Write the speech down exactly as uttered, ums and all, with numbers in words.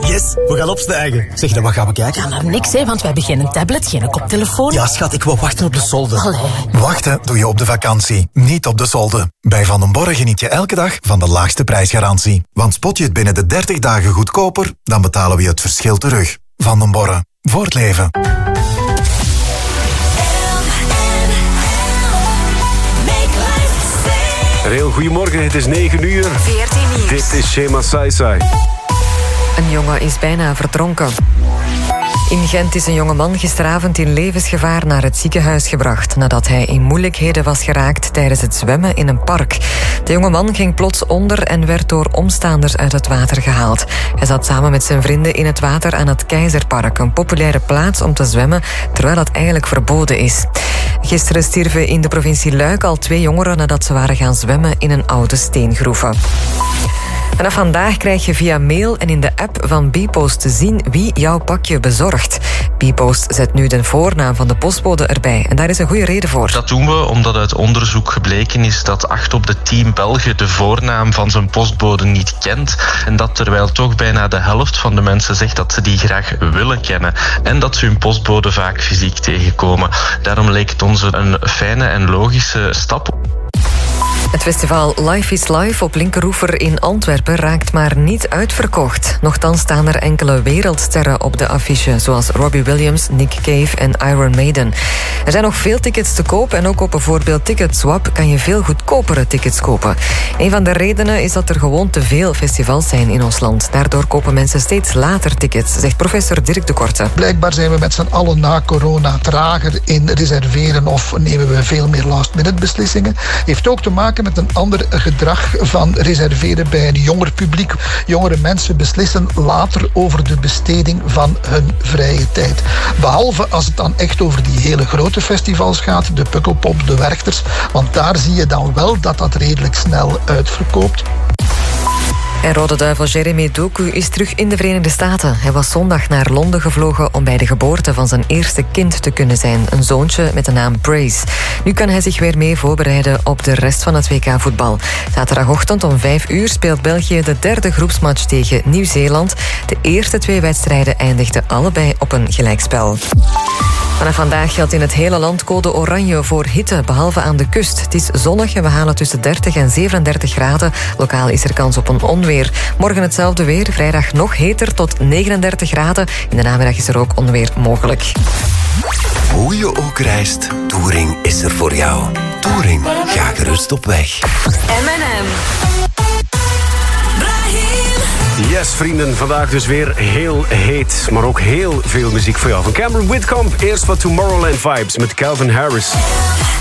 Yes, we gaan opstijgen. Zeg, dan wat gaan we kijken? Ja, maar niks, hè, want we hebben geen tablet, geen koptelefoon. Ja, schat, ik wil wachten op de solde. Allee. Wachten doe je op de vakantie, niet op de solde. Bij Van den Borre geniet je elke dag van de laagste prijsgarantie. Want spot je het binnen de dertig dagen goedkoper, dan betalen we je het verschil terug. Van den Borre, voor het leven. Heel goedemorgen, het is negen uur. veertien nieuws. Dit is Shema Saisai. Een jongen is bijna verdronken. In Gent is een jongeman gisteravond in levensgevaar naar het ziekenhuis gebracht nadat hij in moeilijkheden was geraakt tijdens het zwemmen in een park. De jongeman ging plots onder en werd door omstaanders uit het water gehaald. Hij zat samen met zijn vrienden in het water aan het Keizerpark, een populaire plaats om te zwemmen, terwijl het eigenlijk verboden is. Gisteren stierven in de provincie Luik al twee jongeren nadat ze waren gaan zwemmen in een oude steengroeve. Vanaf vandaag krijg je via mail en in de app van Bpost te zien wie jouw pakje bezorgt. Bpost zet nu de voornaam van de postbode erbij en daar is een goede reden voor. Dat doen we omdat uit onderzoek gebleken is dat acht op de tien Belgen de voornaam van zijn postbode niet kent. En dat terwijl toch bijna de helft van de mensen zegt dat ze die graag willen kennen. En dat ze hun postbode vaak fysiek tegenkomen. Daarom leek het ons een fijne en logische stap. Het festival Life is Life op Linkeroever in Antwerpen raakt maar niet uitverkocht. Nochtans staan er enkele wereldsterren op de affiche, zoals Robbie Williams, Nick Cave en Iron Maiden. Er zijn nog veel tickets te koop en ook op bijvoorbeeld Ticketswap kan je veel goedkopere tickets kopen. Een van de redenen is dat er gewoon te veel festivals zijn in ons land. Daardoor kopen mensen steeds later tickets, zegt professor Dirk de Korte. Blijkbaar zijn we met z'n allen na corona trager in reserveren of nemen we veel meer last-minute beslissingen. Heeft ook te maken met een ander gedrag van reserveren bij een jonger publiek. Jongere mensen beslissen later over de besteding van hun vrije tijd. Behalve als het dan echt over die hele grote festivals gaat, de Pukkelpop, de Werchters, want daar zie je dan wel dat dat redelijk snel uitverkoopt. En Rode Duivel Jeremy Doku is terug in de Verenigde Staten. Hij was zondag naar Londen gevlogen om bij de geboorte van zijn eerste kind te kunnen zijn. Een zoontje met de naam Brace. Nu kan hij zich weer mee voorbereiden op de rest van het W K-voetbal. Zaterdagochtend om vijf uur speelt België de derde groepsmatch tegen Nieuw-Zeeland. De eerste twee wedstrijden eindigden allebei op een gelijkspel. Vanaf vandaag geldt in het hele land code oranje voor hitte, behalve aan de kust. Het is zonnig en we halen tussen dertig en zevenendertig graden. Lokaal is er kans op een onweer. Morgen hetzelfde weer, vrijdag nog heter tot negenendertig graden. In de namiddag is er ook onweer mogelijk. Hoe je ook reist, Touring is er voor jou. Touring, ga gerust op weg. M en M. Yes, vrienden, vandaag dus weer heel heet, maar ook heel veel muziek voor jou. Van Cameron Whitcomb, eerst wat Tomorrowland vibes met Calvin Harris.